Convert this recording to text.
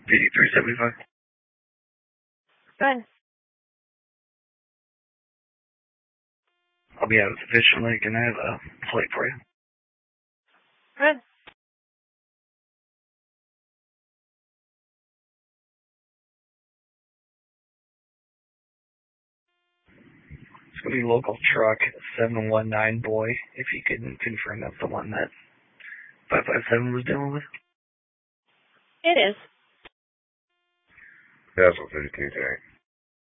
PD 375. Go ahead. I'll be out at the fishing lake and I have a plate for you. Go ahead. It's going to be local truck 719 boy, if you can confirm that's the one that 557 was dealing with. It is. That's what 52 tank.